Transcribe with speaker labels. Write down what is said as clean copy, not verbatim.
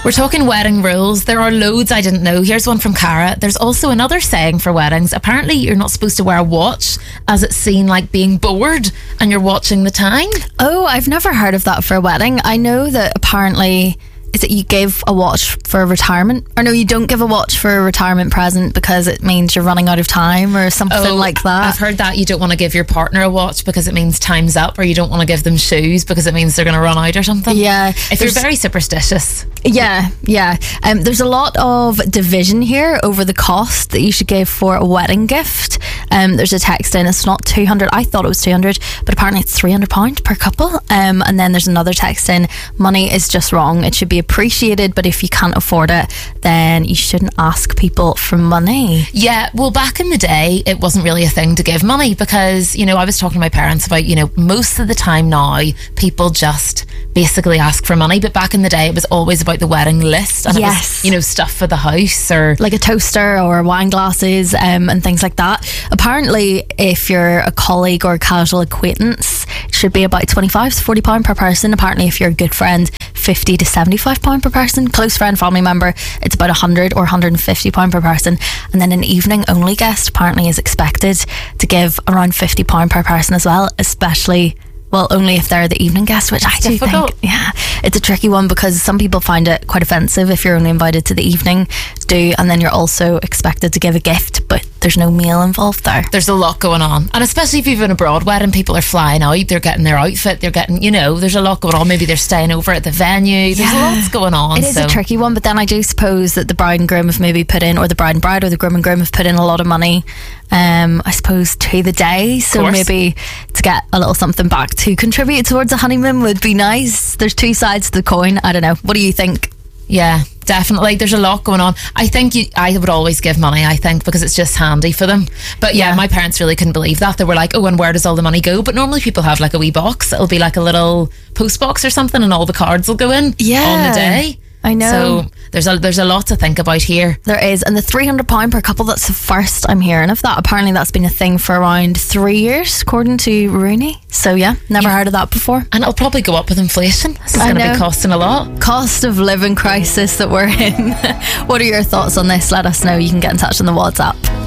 Speaker 1: We're talking wedding rules. There are loads I didn't know. Here's one from Cara. There's also another saying for weddings. Apparently, you're not supposed to wear a watch, as it's seen like being bored and you're watching the time.
Speaker 2: Oh, I've never heard of that for a wedding. I know that apparently... Is it you give a watch for a retirement? Or no, you don't give a watch for a retirement present because it means you're running out of time or something like that.
Speaker 1: I've heard that you don't want to give your partner a watch because it means time's up, or you don't want to give them shoes because it means they're going to run out or something.
Speaker 2: Yeah.
Speaker 1: If you're very superstitious.
Speaker 2: Yeah. There's a lot of division here over the cost that you should give for a wedding gift. There's a text in, it's not 200. I thought it was 200, but apparently it's £300 per couple. And then there's another text in, money is just wrong. It should be appreciated, but if you can't afford it, then you shouldn't ask people for money.
Speaker 1: Yeah, well, back in the day, it wasn't really a thing to give money because, you know, I was talking to my parents about, you know, most of the time now, people just basically ask for money, but back in the day, it was always about the wedding list. And it was, you know, stuff for the house or...
Speaker 2: like a toaster or wine glasses and things like that. Apparently, if you're a colleague or a casual acquaintance, it should be about £25 to £40 per person. Apparently, if you're a good friend, £50 to £75 per person. Close friend, family member, it's about £100 or £150 per person. And then an evening only guest apparently is expected to give around £50 per person as well, especially... well, only if they're the evening guest, which I do think, yeah, it's a tricky one because some people find it quite offensive if you're only invited to the evening do, and then you're also expected to give a gift, but there's no meal involved there.
Speaker 1: There's a lot going on, and especially if you've an abroad wedding, people are flying out, they're getting their outfit, they're getting, you know, there's a lot going on. Maybe they're staying over at the venue. There's lots going on.
Speaker 2: It is a tricky one, but then I do suppose that the bride and groom have maybe put in, or the bride and bride or the groom and groom have put in a lot of money, I suppose, to the day, so maybe to get a little something back to contribute towards a honeymoon would be nice. There's two sides to the coin. I don't know, what do you think?
Speaker 1: Yeah, definitely. There's a lot going on. I think I would always give money, I think, because it's just handy for them. But yeah, my parents really couldn't believe that. They were like, oh, and where does all the money go? But normally people have like a wee box. It'll be like a little post box or something, and all the cards will go in on the day.
Speaker 2: I know.
Speaker 1: So there's a lot to think about here.
Speaker 2: There is. And the £300 per couple, that's the first I'm hearing of that. Apparently that's been a thing for around 3 years, according to Rooney. So yeah, never heard of that before.
Speaker 1: And it'll probably go up with inflation. This is going to be costing a lot.
Speaker 2: Cost of living crisis that we're in. What are your thoughts on this? Let us know. You can get in touch on the WhatsApp.